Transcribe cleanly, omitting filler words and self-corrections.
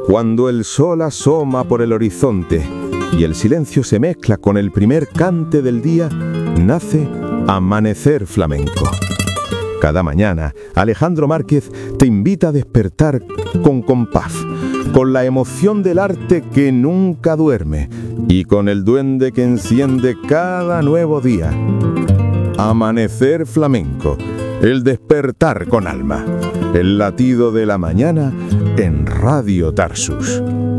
Cuando el sol asoma por el horizonte y el silencio se mezcla con el primer cante del día, nace Amanecer Flamenco. Cada mañana, Alejandro Márquez te invita a despertar con compás, con la emoción del arte que nunca duerme y con el duende que enciende cada nuevo día. Amanecer Flamenco, el despertar con alma, el latido de la mañana en Radio Tarsus.